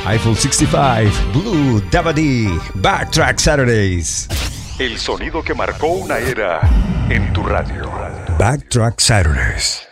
Eiffel 65, Blue Dabadi, Backtrack Saturdays. El sonido que marcó una era en tu radio. Backtrack Saturdays.